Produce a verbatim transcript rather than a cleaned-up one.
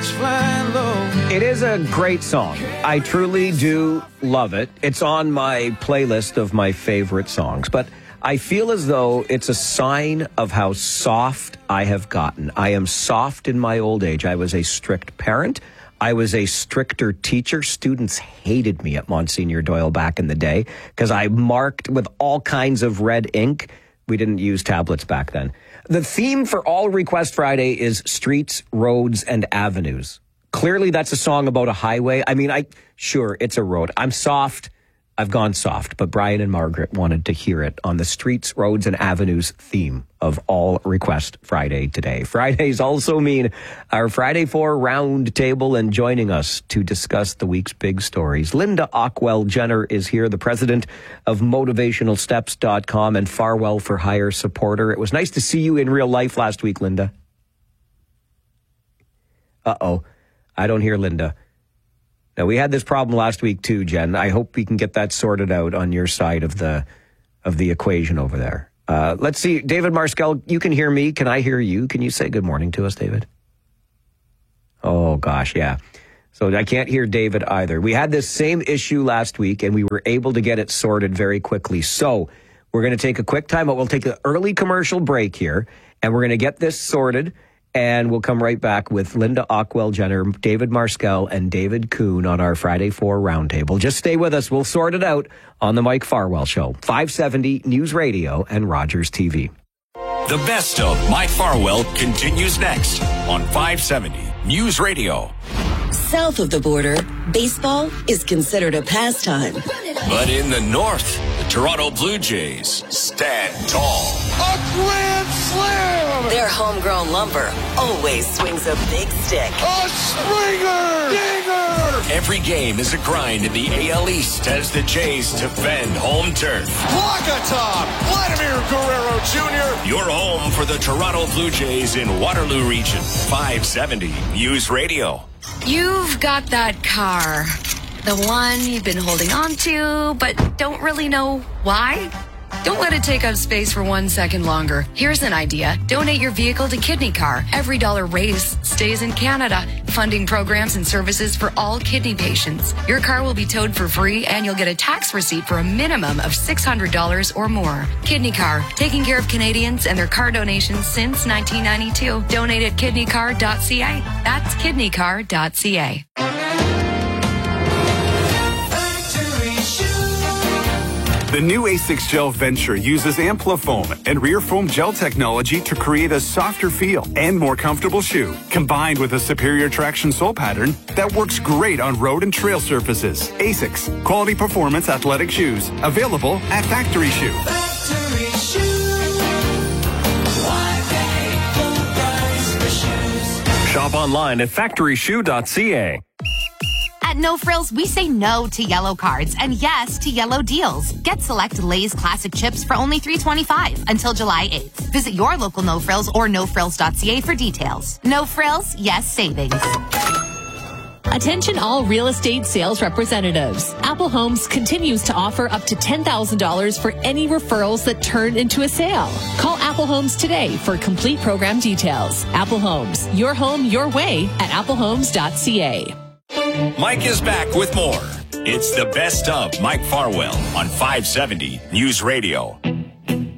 sparks flying low. It is a great song. I truly do love it. It's on my playlist of my favorite songs, but I feel as though it's a sign of how soft I have gotten. I am soft in my old age. I was a strict parent. I was a stricter teacher. Students hated me at Monsignor Doyle back in the day because I marked with all kinds of red ink. We didn't use tablets back then. The theme for All Request Friday is streets, roads, and avenues. Clearly, that's a song about a highway. I mean, I sure, it's a road. I'm soft. I've gone soft, but Brian and Margaret wanted to hear it on the streets, roads, and avenues theme of All Request Friday today. Fridays also mean our Friday Four round table, and joining us to discuss the week's big stories, Linda Ockwell Jenner is here, the president of motivational steps dot com and Farwell for Hire supporter. It was nice to see you in real life last week, Linda. Uh-oh, I don't hear Linda. Now, we had this problem last week too, Jen. I hope we can get that sorted out on your side of the of the equation over there. Uh, let's see. David Marskell, you can hear me. Can I hear you? Can you say good morning to us, David? Oh, gosh, yeah. So I can't hear David either. We had this same issue last week, and we were able to get it sorted very quickly. So we're going to take a quick time, but we'll take an early commercial break here, and we're going to get this sorted. And we'll come right back with Linda Ockwell Jenner, David Marskell, and David Kuhn on our Friday Four Roundtable. Just stay with us. We'll sort it out on the Mike Farwell Show. five seventy News Radio and Rogers T V. The best of Mike Farwell continues next on five seventy News Radio. South of the border, baseball is considered a pastime. But in the north, the Toronto Blue Jays stand tall. A grand slam! Their homegrown lumber always swings a big stick. A Springer! Dinger! Every game is a grind in the A L East as the Jays defend home turf. Walk-a-top! Vladimir Guerrero Junior Your home for the Toronto Blue Jays in Waterloo Region. five seventy News Radio. You've got that car. The one you've been holding on to, but don't really know why? Don't let it take up space for one second longer. Here's an idea. Donate your vehicle to Kidney Car. Every dollar raised stays in Canada, funding programs and services for all kidney patients. Your car will be towed for free, and you'll get a tax receipt for a minimum of six hundred dollars or more. Kidney Car, taking care of Canadians and their car donations since nineteen ninety-two. Donate at kidney car dot c a. That's kidney car dot c a. The new Asics Gel Venture uses Amplifoam and rear foam gel technology to create a softer feel and more comfortable shoe, combined with a superior traction sole pattern that works great on road and trail surfaces. Asics, quality performance athletic shoes, available at Factory Shoe. Factory Shoe. Why pay full price for shoes? Shop online at factory shoe dot c a. At No Frills, we say no to yellow cards and yes to yellow deals. Get select Lay's classic chips for only three twenty-five until July eighth. Visit your local No Frills or no frills dot c a for details. No Frills, yes savings. Attention all real estate sales representatives. Apple Homes continues to offer up to ten thousand dollars for any referrals that turn into a sale. Call Apple Homes today for complete program details. Apple Homes, your home, your way at apple homes dot c a. Mike is back with more. It's the best of Mike Farwell on five seventy News Radio.